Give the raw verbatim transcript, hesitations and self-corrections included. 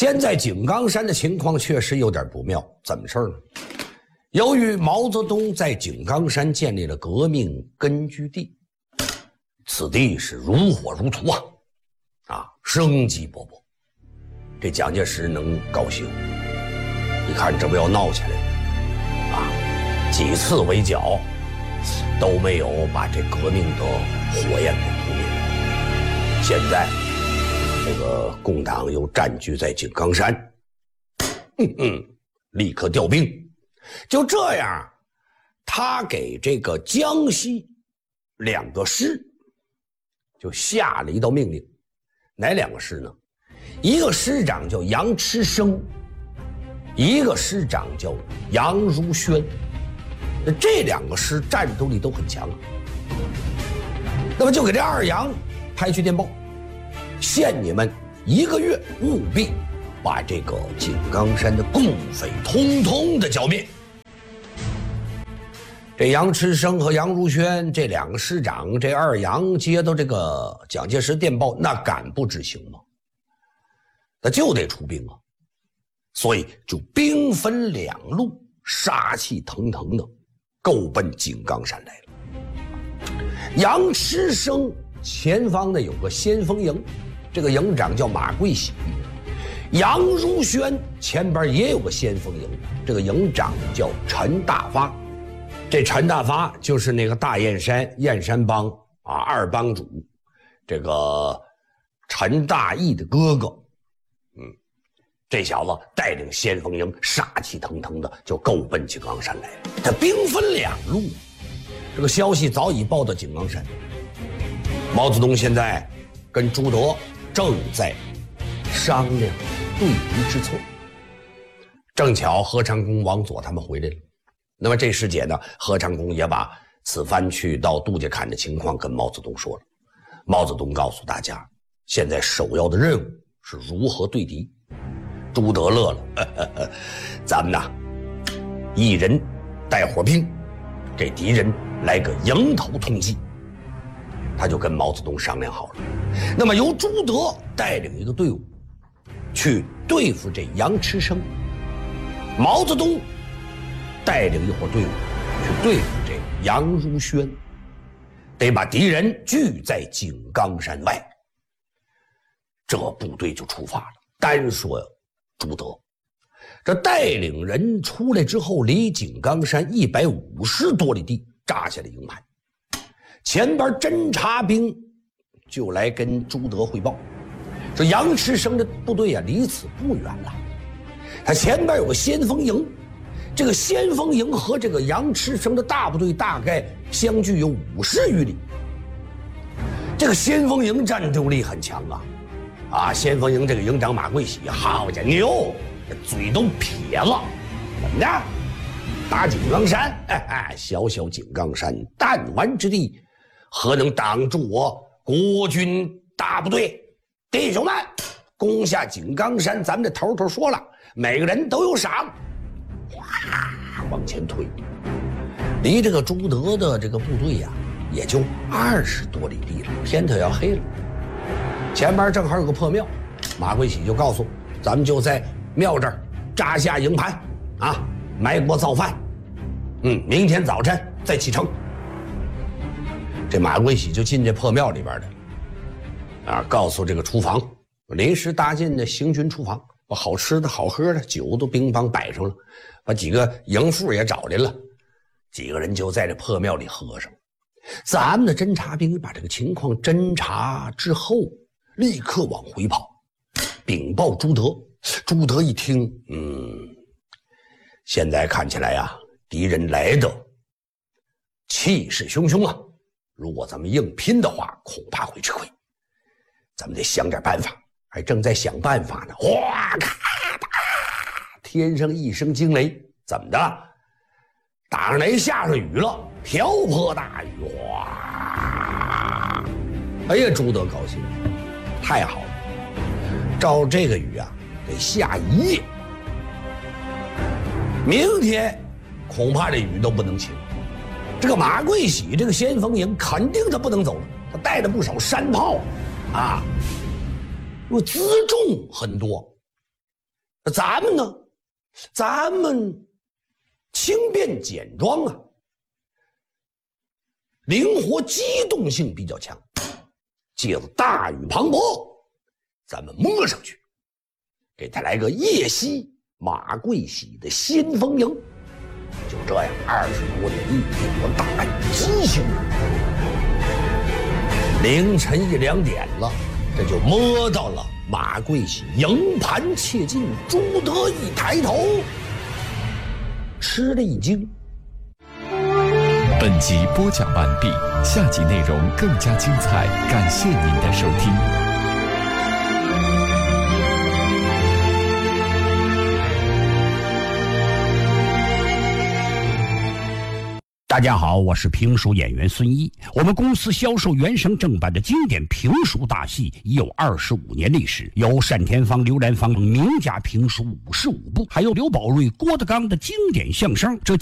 现在井冈山的情况确实有点不妙，怎么事呢？由于毛泽东在井冈山建立了革命根据地，此地是如火如荼啊，啊，生机勃勃。这蒋介石能高兴？一看这不要闹起来了啊！几次围剿都没有把这革命的火焰给扑灭。现在这个共党又占据在井冈山，嗯嗯，立刻调兵。就这样，他给这个江西两个师就下了一道命令。哪两个师呢？一个师长叫杨吃生，一个师长叫杨如轩。那这两个师战斗力都很强啊。那么就给这二杨派去电报，限你们一个月务必把这个井冈山的共匪通通的剿灭。这杨吃生和杨如轩这两个师长，这二杨接到这个蒋介石电报，那敢不执行吗？那就得出兵啊，所以就兵分两路，杀气腾腾的够奔井冈山来了。杨吃生前方呢有个先锋营，这个营长叫马贵喜。杨如轩前边也有个先锋营，这个营长叫陈大发。这陈大发就是那个大燕山燕山帮啊二帮主，这个陈大义的哥哥。嗯，这小子带领先锋营杀气腾腾的就够奔井冈山来了。他兵分两路，这个消息早已报到井冈山。毛泽东现在跟朱德正在商量对敌之策。正巧何长工、王佐他们回来了。那么这时节呢，何长工也把此番去到杜家坎的情况跟毛泽东说了。毛泽东告诉大家，现在首要的任务是如何对敌。朱德乐了，呵呵呵，咱们呐，一人带火兵，给敌人来个迎头痛击。他就跟毛泽东商量好了，那么由朱德带领一个队伍去对付这杨吃生，毛泽东带领一伙队伍去对付这杨如轩，得把敌人聚在井冈山外。这部队就出发了。单说朱德，这带领人出来之后，离井冈山一百五十多里地扎下了营盘。前边侦察兵就来跟朱德汇报，说杨吃生的部队啊离此不远了，他前边有个先锋营，这个先锋营和这个杨吃生的大部队大概相距有五十余里。这个先锋营战斗力很强啊，啊，先锋营这个营长马贵喜，好家伙牛，嘴都撇了，怎么着？打井冈山，哎哎，小小井冈山，弹丸之地，何能挡住我国军大部队？弟兄们，攻下井冈山，咱们的头头说了，每个人都有赏。哗，往前推，离这个朱德的这个部队呀、啊，也就二十多里地了。天可要黑了，前边正好有个破庙，马贵喜就告诉咱们就在庙这儿扎下营盘啊，埋锅造饭。嗯，明天早晨再启程。这马贵喜就进这破庙里边的，啊，告诉这个厨房，临时搭建的行军厨房，把好吃的好喝的酒都乒乓摆上了，把几个营副也找来了，几个人就在这破庙里喝上。咱们的侦察兵把这个情况侦察之后，立刻往回跑，禀报朱德。朱德一听，嗯，现在看起来呀、啊，敌人来的气势汹汹啊！如果咱们硬拼的话，恐怕会吃亏。咱们得想点办法，还正在想办法呢。哗咔哒，天上一声惊雷，怎么的？打上雷下上雨了，瓢泼大雨，哇！哎呀，朱德高兴，太好了，照这个雨啊，得下一夜，明天恐怕这雨都不能停。这个马贵喜这个先锋营肯定他不能走了，他带了不少山炮啊，因为辎重很多， 咱们呢，咱们轻便简装啊，灵活机动性比较强，借着大雨磅礴，咱们摸上去，给他来个夜袭马贵喜的先锋营。就这样，二十多里地我大雨急行，凌晨一两点了，这就摸到了马贵喜营盘切近。朱德一抬头，吃了一惊。 本集播讲完毕，下集内容更加精彩，感谢您的收听。 大家好，我是评书演员孙一。我们公司销售原声正版的经典评书大戏已有二十五年历史，有单田芳、刘兰芳名家评书五十五部，还有刘宝瑞、郭德纲的经典相声。这